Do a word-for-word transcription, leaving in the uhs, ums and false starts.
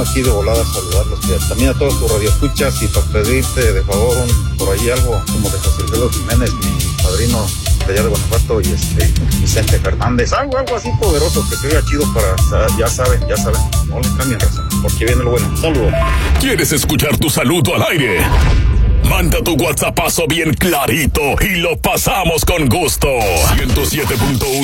pasando aquí de volada a saludarlos, que también a todos tus radioescuchas, y para pedirte de favor un, por ahí algo como de José Alfredo Jiménez, mi padrino de allá de Guanajuato, y este Vicente Fernández, algo, algo así poderoso que se vea chido para, ya saben, ya saben, no le cambien razón, porque viene lo bueno. Saludos. ¿Quieres escuchar tu saludo al aire? Manda tu WhatsAppazo bien clarito y lo pasamos con gusto. ciento siete punto uno